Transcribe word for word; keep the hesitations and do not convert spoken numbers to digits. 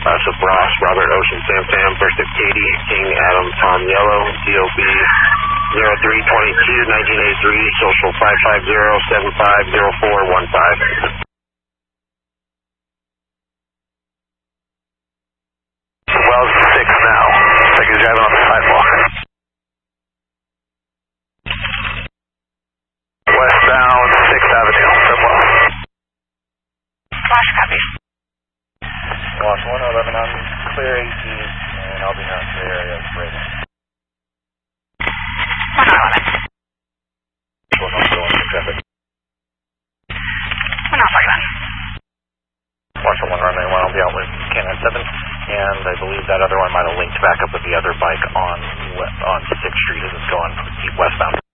Uh, so Ross, Robert, Ocean, Sam, Sam, First of Katie, King, Adam, Tom, Yellow, D O B zero three two two, nineteen eighty-three, social five five zero, seven five zero four one five. Wells six now. Like he's driving on the sidewalk. Westbound sixth Avenue, Subwell. Flash copy. Wash one eleven on clear eighteen, and I'll be not clear area of Raven. one eleven. One off going to traffic. one eleven. Watch one runway one, I'll be out with Canon seven, and I believe that other one might have linked back up with the other bike on on sixth Street as it's going westbound.